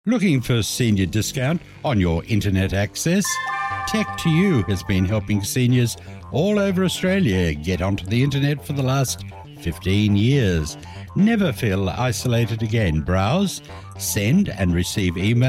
Looking for senior discount on your internet access? Tech2U has been helping seniors all over Australia get onto the internet for the last 15 years. Never feel isolated again. Browse, send and receive email